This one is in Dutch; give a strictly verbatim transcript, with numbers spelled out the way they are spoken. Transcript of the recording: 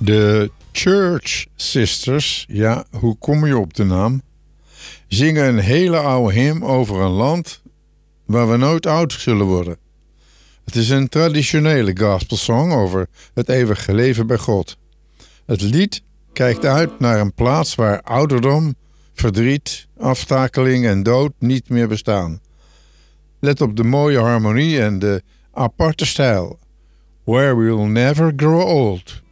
De Church Sisters, ja, hoe kom je op de naam? Zingen een hele oude hymn over een land waar we nooit oud zullen worden. Het is een traditionele gospelsong over het eeuwige leven bij God. Het lied kijkt uit naar een plaats waar ouderdom, verdriet, aftakeling en dood niet meer bestaan. Let op de mooie harmonie en de aparte stijl. Where we'll never grow old.